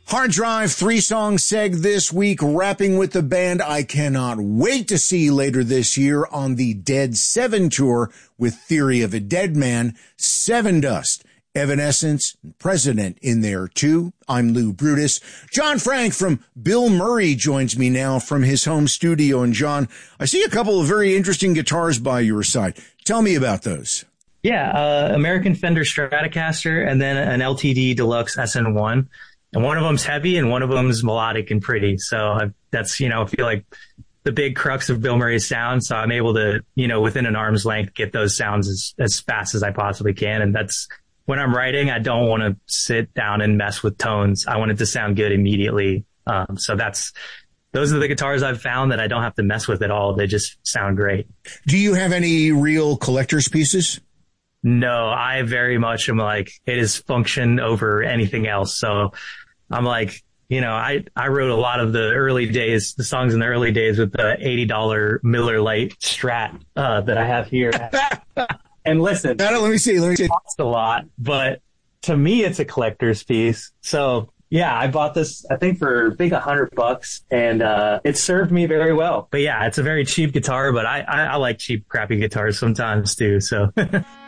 Hard Drive 3-song seg this week, wrapping with the band I cannot wait to see later this year on the Dead 7 tour with Theory of a Dead Man, Sevendust, Evanescence, President in there too. I'm Lou Brutus. John Frank from Bill Murray joins me now from his home studio. And John, I see a couple of very interesting guitars by your side. Tell me about those. Yeah, American Fender Stratocaster and then an LTD Deluxe SN1. And one of them's heavy and one of them's melodic and pretty. So that's, I feel like the big crux of Bill Murray's sound. So I'm able to, within an arm's length, get those sounds as fast as I possibly can. And that's when I'm writing, I don't want to sit down and mess with tones. I want it to sound good immediately. So those are the guitars I've found that I don't have to mess with at all. They just sound great. Do you have any real collector's pieces? No, I very much am like, it is function over anything else. So I'm like, I wrote a lot of the songs in the early days with the $80 Miller Lite Strat that I have here. And listen, let me see. It costs a lot, but to me, it's a collector's piece. So yeah, I bought this, I think for a big $100, and it served me very well. But yeah, it's a very cheap guitar, but I like cheap, crappy guitars sometimes too. So.